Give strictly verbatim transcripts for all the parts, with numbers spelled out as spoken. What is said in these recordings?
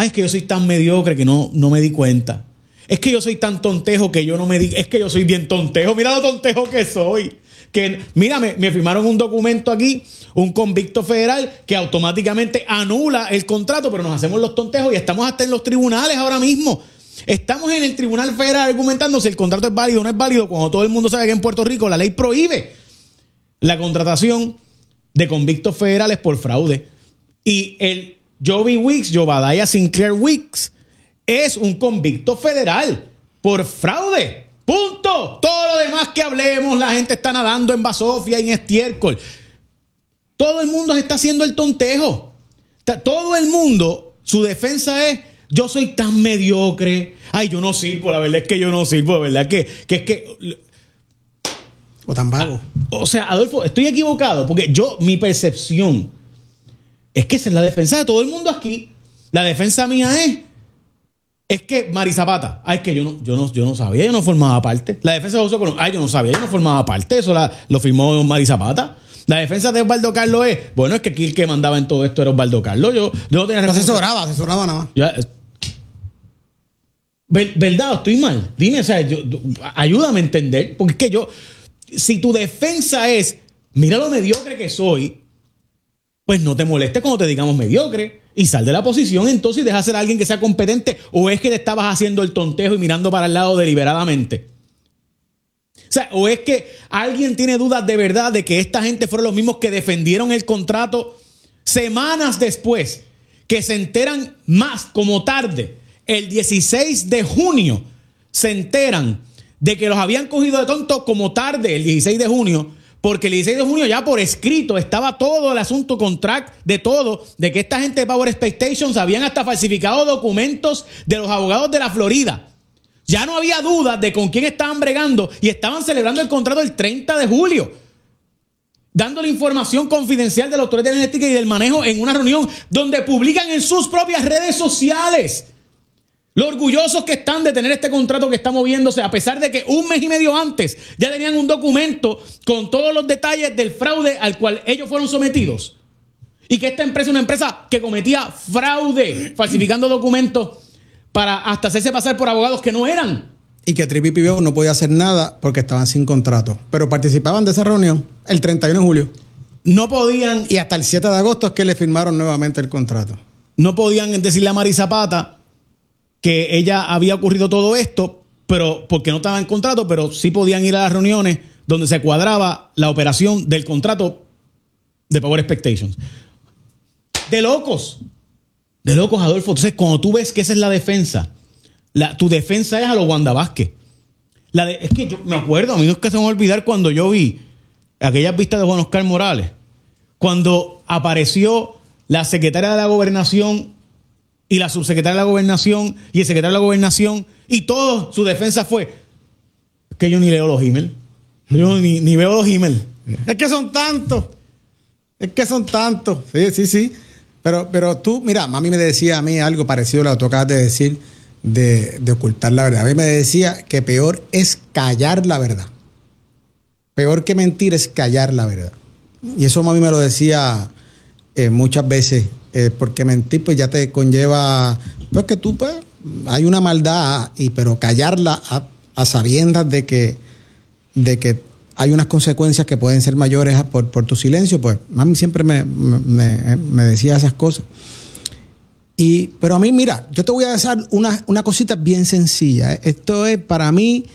Ay, es que yo soy tan mediocre que no, no me di cuenta. Es que yo soy tan tontejo que yo no me di... Es que yo soy bien tontejo. Mira lo tontejo que soy. Que, mira, me, me firmaron un documento aquí, un convicto federal, que automáticamente anula el contrato, pero nos hacemos los tontejos y estamos hasta en los tribunales ahora mismo. Estamos en el Tribunal Federal argumentando si el contrato es válido o no es válido, cuando todo el mundo sabe que en Puerto Rico la ley prohíbe la contratación de convictos federales por fraude. Y el Joby Weeks, Jobadiah Sinclair Weeks, es un convicto federal por fraude. Punto. Todo lo demás que hablemos, la gente está nadando en basofia y en estiércol. Todo el mundo está haciendo el tontejo. Todo el mundo, su defensa es: yo soy tan mediocre. Ay, yo no sirvo. La verdad es que yo no sirvo. La verdad que, que es que... O tan vago. O sea, Adolfo, estoy equivocado porque yo, mi percepción es que esa es la defensa de todo el mundo aquí. La defensa mía es es que Mari Zapata, ay, es que yo no, yo no, yo no sabía, yo no formaba parte. La defensa de José Colón, ay, yo no sabía, yo no formaba parte. Eso la, lo firmó Mari Zapata. La defensa de Osvaldo Carlos es, bueno, es que aquí el que mandaba en todo esto era Osvaldo Carlos. Yo, yo no tenía... No asesoraba, asesoraba nada más. Ya, ¿verdad? Estoy mal. Dime, o sea, yo, ayúdame a entender, porque es que yo... Si tu defensa es, mira lo mediocre que soy, pues no te molestes cuando te digamos mediocre y sal de la posición entonces y deja ser a alguien que sea competente, o es que te estabas haciendo el tontejo y mirando para el lado deliberadamente. O sea, o es que alguien tiene dudas de verdad de que esta gente fueron los mismos que defendieron el contrato semanas después, que se enteran más como tarde, el dieciséis de junio, se enteran de que los habían cogido de tonto como tarde, el dieciséis de junio, porque el dieciséis de junio ya por escrito estaba todo el asunto con track de todo, de que esta gente de Power Expectations habían hasta falsificado documentos de los abogados de la Florida. Ya no había dudas de con quién estaban bregando y estaban celebrando el contrato el treinta de julio, dándole información confidencial de la Autoridad de Energética y del manejo en una reunión donde publican en sus propias redes sociales lo orgullosos que están de tener este contrato que está moviéndose, a pesar de que un mes y medio antes ya tenían un documento con todos los detalles del fraude al cual ellos fueron sometidos. Y que esta empresa es una empresa que cometía fraude, falsificando documentos para hasta hacerse pasar por abogados que no eran. Y que Tripi P B O no podía hacer nada porque estaban sin contrato. Pero participaban de esa reunión el treinta y uno de julio. No podían... Y hasta el siete de agosto es que le firmaron nuevamente el contrato. No podían decirle a Mari Zapata que ella había ocurrido todo esto, pero porque no estaba en contrato, pero sí podían ir a las reuniones donde se cuadraba la operación del contrato de Power Expectations. De locos. De locos, Adolfo. Entonces, cuando tú ves que esa es la defensa, la, tu defensa es a los Wanda Vázquez. La de, es que yo me acuerdo, a mí no es que se me va a olvidar cuando yo vi aquellas vistas de Juan Oscar Morales, cuando apareció la secretaria de la Gobernación y la subsecretaria de la Gobernación y el secretario de la Gobernación, y todo su defensa fue: es que yo ni leo los emails. Yo ni, ni veo los emails. Es que son tantos. Es que son tantos. Sí, sí, sí. Pero, pero tú, mira, mami me decía a mí algo parecido a lo que tú acabas de decir de, de ocultar la verdad. A mí me decía que peor es callar la verdad. Peor que mentir es callar la verdad. Y eso mami me lo decía eh, muchas veces. Eh, porque mentir pues ya te conlleva, pues que tú pues hay una maldad, y pero callarla a, a sabiendas de que, de que hay unas consecuencias que pueden ser mayores por, por tu silencio, pues mami siempre me, me, me decía esas cosas. Y, pero a mí, mira, yo te voy a decir una, una cosita bien sencilla. Esto es para mí,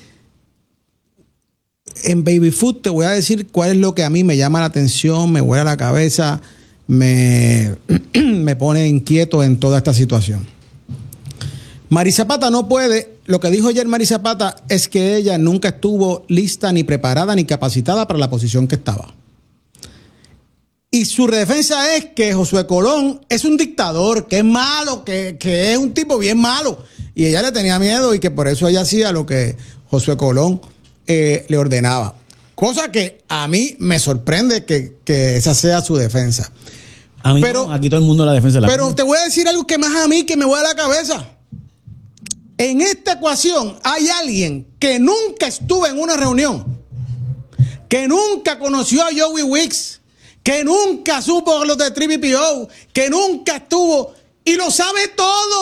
en Baby Food te voy a decir cuál es lo que a mí me llama la atención, me huele a la cabeza, Me, me pone inquieto en toda esta situación. Mari Zapata no puede, lo que dijo ayer Mari Zapata es que ella nunca estuvo lista, ni preparada, ni capacitada para la posición que estaba. Y su defensa es que Josué Colón es un dictador, que es malo, que, que es un tipo bien malo. Y ella le tenía miedo y que por eso ella hacía lo que Josué Colón eh, le ordenaba. Cosa que a mí me sorprende que, que esa sea su defensa. A mí pero, no, aquí todo el mundo la defensa. La pero pena. te voy a decir algo que más a mí que me vuela la cabeza. En esta ecuación hay alguien que nunca estuvo en una reunión, que nunca conoció a Joey Weeks, que nunca supo los de Tripi P B O, que nunca estuvo y lo sabe todo.